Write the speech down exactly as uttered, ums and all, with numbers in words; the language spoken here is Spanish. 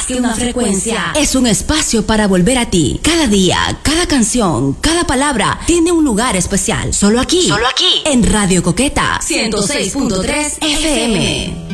que una frecuencia. Es un espacio para volver a ti. Cada día, cada canción, cada palabra tiene un lugar especial. Solo aquí. Solo aquí. En Radio Coqueta ciento seis punto tres F M.